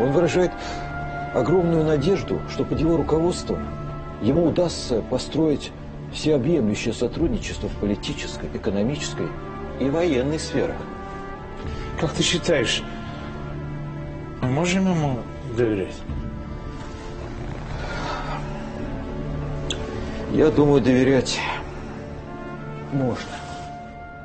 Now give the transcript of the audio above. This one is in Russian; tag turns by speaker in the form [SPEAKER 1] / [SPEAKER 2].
[SPEAKER 1] Он выражает огромную надежду, что под его руководством ему удастся построить всеобъемлющее сотрудничество в политической, экономической и военной сферах.
[SPEAKER 2] Как ты считаешь, мы можем ему доверять?
[SPEAKER 1] Я думаю, доверять можно.